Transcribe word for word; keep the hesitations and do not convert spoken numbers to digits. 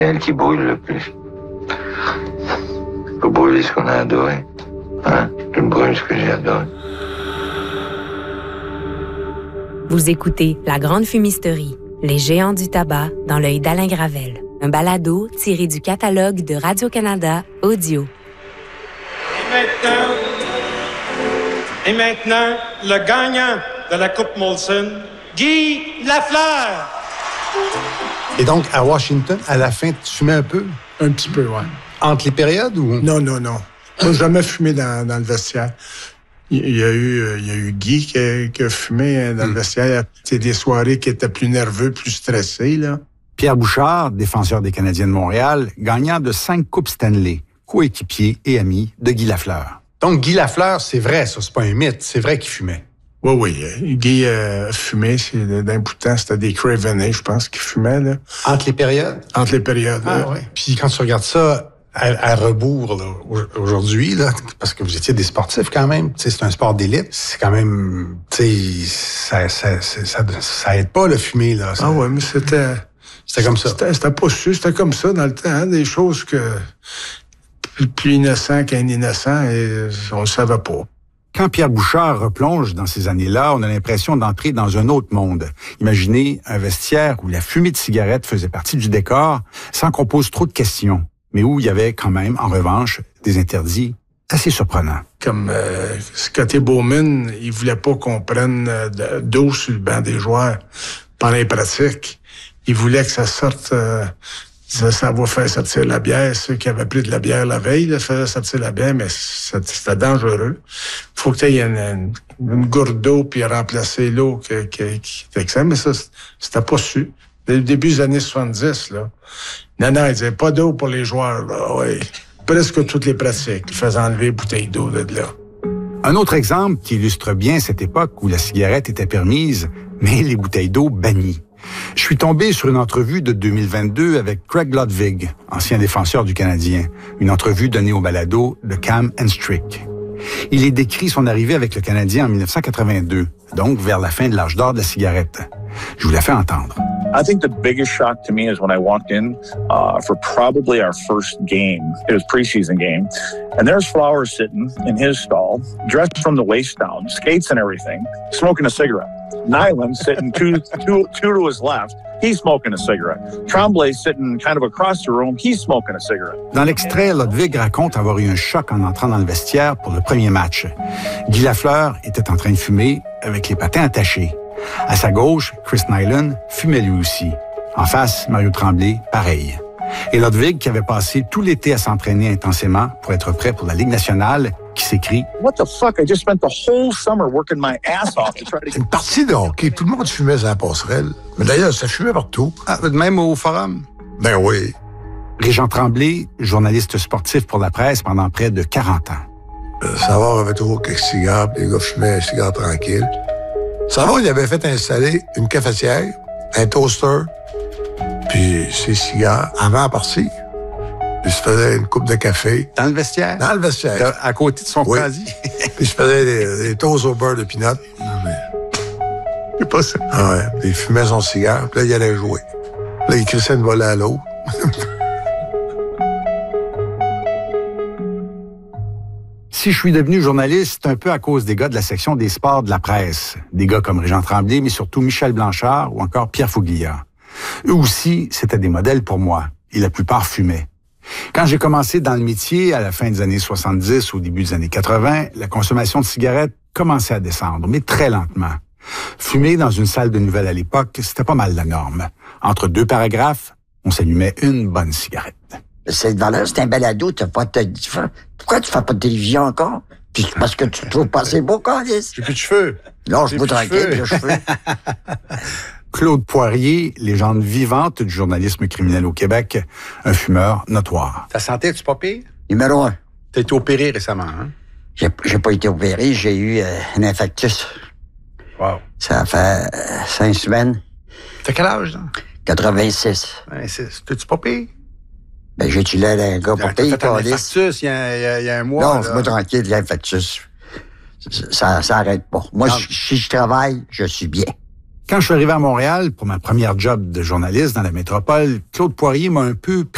C'est elle qui brûle le plus. Faut brûler ce qu'on a adoré. Hein? Je brûle ce que j'ai adoré. Vous écoutez La Grande Fumisterie, les géants du tabac dans l'œil d'Alain Gravel. Un balado tiré du catalogue de Radio-Canada Audio. Et maintenant, et maintenant, le gagnant de la Coupe Molson, Guy Lafleur. Et donc, à Washington, à la fin, tu fumais un peu? Un petit peu, oui. Entre les périodes ou? Non, non, non. Je n'ai jamais fumé dans, dans le vestiaire. Il y a eu, il y a eu Guy qui a, qui a fumé dans le vestiaire. C'est des soirées qui étaient plus nerveux, plus stressés, là. Pierre Bouchard, défenseur des Canadiens de Montréal, gagnant de cinq Coupes Stanley, coéquipier et ami de Guy Lafleur. Donc, Guy Lafleur, c'est vrai, ça, c'est pas un mythe. C'est vrai qu'il fumait. Oui, oui. Guy euh, fumait. C'est, d'un bout de temps, c'était des Craveney, je pense, qu'il fumait, là. Entre les périodes? Entre les périodes, Ah, oui. Puis quand tu regardes ça à, à rebours, là, aujourd'hui, là, parce que vous étiez des sportifs quand même, tu sais, c'est un sport d'élite, c'est quand même, tu sais, ça, ça, ça, ça, ça aide pas, le fumer, là. Ça, ah, ouais, mais c'était... C'était comme ça. C'était, c'était pas sûr, c'était comme ça dans le temps, hein, des choses que plus innocent qu'un innocent, et on le savait pas. Quand Pierre Bouchard replonge dans ces années-là, on a l'impression d'entrer dans un autre monde. Imaginez un vestiaire où la fumée de cigarette faisait partie du décor, sans qu'on pose trop de questions, mais où il y avait quand même, en revanche, des interdits assez surprenants. Comme euh, Scotty Bowman, il voulait pas qu'on prenne d'eau sur le banc des joueurs pendant les pratiques. Il voulait que ça sorte, euh, ça, ça va faire sortir la bière. Ceux qui avaient pris de la bière la veille, là, faisaient sortir la bière, mais c'était dangereux. Faut que tu aies une, une, une gourde d'eau puis remplacer l'eau qui, qui, qui était excellente, mais ça, c'était pas su. Dès le début des années soixante-dix, là. Non, non, il disait pas d'eau pour les joueurs, là, ouais. Presque toutes les pratiques. Ils faisaient enlever les bouteilles d'eau de là. Un autre exemple qui illustre bien cette époque où la cigarette était permise, mais les bouteilles d'eau bannies. Je suis tombé sur une entrevue de deux mille vingt-deux avec Craig Ludwig, ancien défenseur du Canadien, une entrevue donnée au balado de Cam and Strick. Il est décrit son arrivée avec le Canadien en dix-neuf cent quatre-vingt-deux, donc vers la fin de l'âge d'or de la cigarette. Je vous la fais entendre. I think the biggest shock to me is when I walked in uh, for probably our first game. It was preseason game. And there's Flowers sitting in his stall, dressed from the waist down, skates and everything, smoking a cigarette. Nyland sitting two, two, two to his left, he's smoking a cigarette. Tremblay sitting kind of across the room, he's smoking a cigarette. Dans l'extrait, Ludwig raconte avoir eu un choc en entrant dans le vestiaire pour le premier match. Guy Lafleur était en train de fumer avec les patins attachés. À sa gauche, Chris Nyland fumait lui aussi. En face, Mario Tremblay, pareil. Et Ludwig, qui avait passé tout l'été à s'entraîner intensément pour être prêt pour la Ligue nationale, qui s'écrie « What the fuck? I just spent the whole summer working my ass off to try to... » Une partie de hockey, tout le monde fumait sur la passerelle. Mais d'ailleurs, ça fumait partout. Ah, même au forum? Ben oui. Régent Tremblay, journaliste sportif pour la presse pendant près de quarante ans. Euh, Savard avait toujours quelques cigares, les gars fumaient un cigare tranquille. Savard, il avait fait installer une cafetière, un toaster, puis ses cigares avant la partie. Puis il se faisait une coupe de café. Dans le vestiaire? Dans le vestiaire. À côté de son oui. casier? Puis il se faisait des, des toasts au beurre de pinot. Non, mais... C'est pas ça. Ah ouais. Puis il fumait son cigare, puis là, il allait jouer. Là, il crissait une volée à l'eau. Si je suis devenu journaliste, c'est un peu à cause des gars de la section des sports de la presse. Des gars comme Régent Tremblay, mais surtout Michel Blanchard ou encore Pierre Fuglia. Eux aussi, c'était des modèles pour moi, et la plupart fumaient. Quand j'ai commencé dans le métier, à la fin des années soixante-dix, au début des années quatre-vingts, la consommation de cigarettes commençait à descendre, mais très lentement. Fumer dans une salle de nouvelles à l'époque, c'était pas mal la norme. Entre deux paragraphes, on s'allumait une bonne cigarette. Cette valeur, c'est un balado, t'as pas de... Pourquoi tu fais pas de télévision encore? Puis parce que tu te trouves pas assez beau, Carlis? J'ai plus de cheveux. Non, je peux tranquille, j'ai cheveux. Claude Poirier, légende vivante du journalisme criminel au Québec, un fumeur notoire. Ta santé, es-tu pas pire? Numéro un. T'as été opéré récemment, hein? J'ai, j'ai pas été opéré, j'ai eu euh, un infarctus. Wow. Ça fait euh, cinq semaines. T'as quel âge, là? quatre-vingt-six. quatre-vingt-six. T'es-tu pas pire? Ben, j'ai-tu l'air d'un gars pour payer, Carlis? T'as fait un infarctus il y a, il y a, il y a un mois. Non, fais-moi tranquille, l'infarctus. Ça, ça arrête pas. Moi, je, si je travaille, je suis bien. Quand je suis arrivé à Montréal pour ma première job de journaliste dans la métropole, Claude Poirier m'a un peu